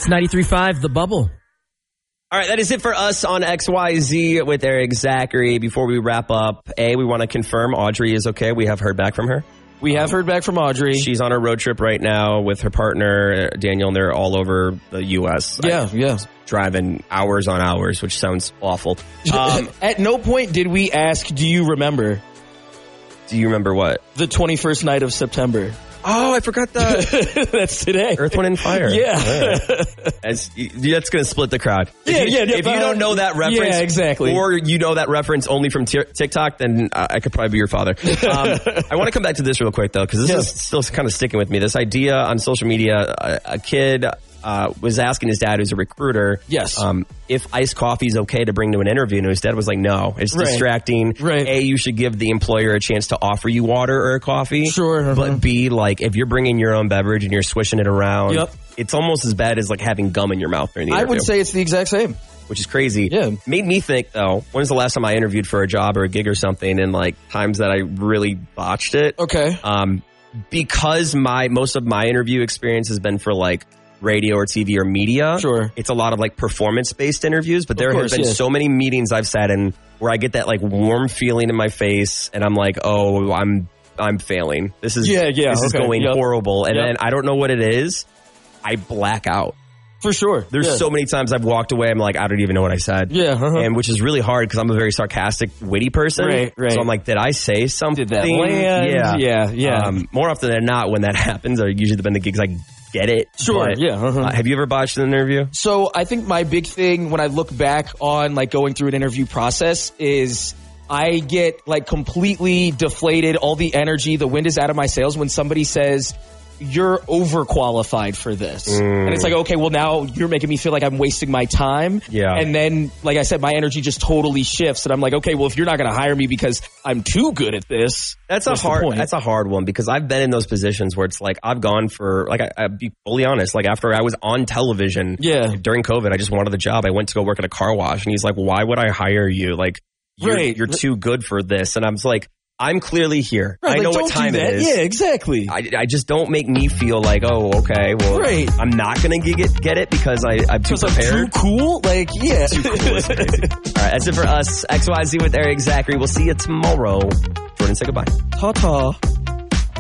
It's 93.5, The Bubble. All right, that is it for us on XYZ with Eric Zachary. Before we wrap up, we want to confirm Audrey is okay. We have heard back from her. We have heard back from Audrey. She's on a road trip right now with her partner, Daniel, and they're all over the U.S. Yeah. Driving hours on hours, which sounds awful. At no point did we ask, do you remember? Do you remember what? The 21st night of September. Oh, I forgot that. That's today. Earth, Wind, and Fire. Yeah. That's going to split the crowd. If you don't know that reference, exactly. or you know that reference only from TikTok, then I could probably be your father. I want to come back to this real quick, though, because this is still kind of sticking with me. This idea on social media, a kid was asking his dad, who's a recruiter, if iced coffee is okay to bring to an interview, and his dad was like, no, it's distracting. Right. You should give the employer a chance to offer you water or a coffee. Sure. But B, like, if you're bringing your own beverage and you're swishing it around, it's almost as bad as like having gum in your mouth during the interview. I would say it's the exact same. Which is crazy. Yeah. Made me think, though, when was the last time I interviewed for a job or a gig or something, and like times that I really botched it? Okay. Because most of my interview experience has been for like radio or TV or media. Sure. It's a lot of like performance-based interviews, but there have been so many meetings I've sat in where I get that like warm feeling in my face and I'm like, oh, I'm failing. This is is going horrible. And then I don't know what it is. I black out. For sure. There's so many times I've walked away. I'm like, I don't even know what I said. Yeah. And which is really hard because I'm a very sarcastic, witty person. Right. So I'm like, did I say something? Did that land? Yeah. More often than not, when that happens, are usually been the gigs I get it. Sure. But, have you ever botched an interview? So I think my big thing when I look back on like going through an interview process is I get like completely deflated, all the energy, the wind is out of my sails when somebody says, you're overqualified for this. And it's like, okay, well now you're making me feel like I'm wasting my time. Yeah. And then, like I said, my energy just totally shifts. And I'm like, okay, well if you're not going to hire me because I'm too good at this. That's a hard one because I've been in those positions where it's like, I've gone for, like, I'll be fully honest, like after I was on television during COVID, I just wanted the job. I went to go work at a car wash and he's like, why would I hire you? Like, you're too good for this. And I was like, I'm clearly here. Right, I know what time it is. Yeah, exactly. I just don't make me feel like, oh, okay, well, I'm not going to get it because I'm too prepared. I'm too cool? Like, yeah. Too cool is crazy. All right, that's it for us. XYZ with Eric Zachary. We'll see you tomorrow. Jordan, say goodbye. Ta-ta.